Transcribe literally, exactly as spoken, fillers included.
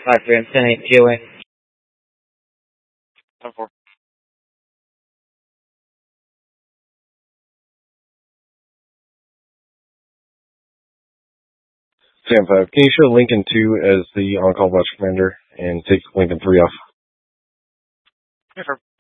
five three, ten eight, G O A. ten four. Sam five, can you show Lincoln two as the on-call watch commander and take Lincoln three off? Yes, sir.